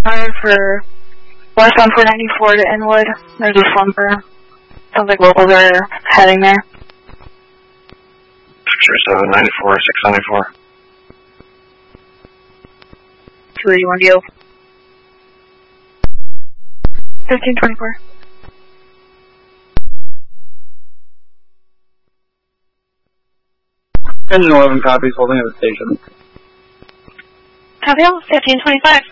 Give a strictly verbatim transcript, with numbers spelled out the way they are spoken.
for westbound four ninety-four to Inwood. There's a slumper. Sounds like locals are heading there. six oh seven, ninety-four, six ninety-four. two eighty-one deal. fifteen twenty-four. Engine eleven copies, holding at the station. Copy all, fifteen twenty-five.